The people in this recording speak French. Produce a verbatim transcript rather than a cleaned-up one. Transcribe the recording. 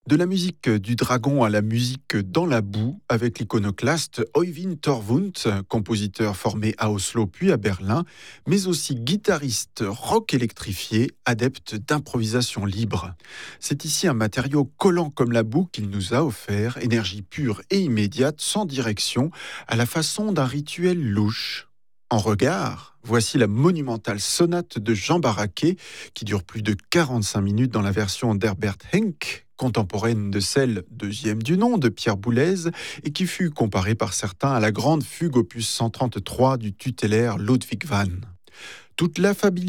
De la musique du dragon à la musique dans la boue, avec l'iconoclaste Øyvind Torvund, compositeur formé à Oslo puis à Berlin, mais aussi guitariste rock électrifié, adepte d'improvisation libre. C'est ici un matériau collant comme la boue qu'il nous a offert, énergie pure et immédiate, sans direction, à la façon d'un rituel louche. En regard, voici la monumentale sonate de Jean Barraquet, qui dure plus de quarante-cinq minutes dans la version d'Herbert Henck, contemporaine de celle, deuxième du nom, de Pierre Boulez, et qui fut comparée par certains à la grande fugue opus cent trente-trois du tutélaire Ludwig van. Toute l'affabilité